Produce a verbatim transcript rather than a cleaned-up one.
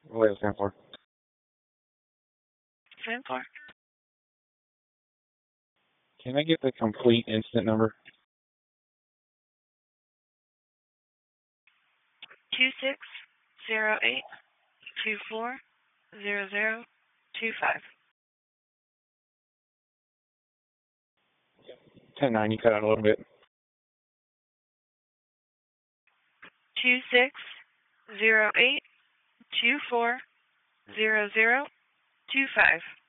What is it stand for? Ten four. Can I get the complete incident number? Two six zero eight two four zero zero two five. Ten nine. You cut out a little bit. Two six zero eight two four zero zero two five.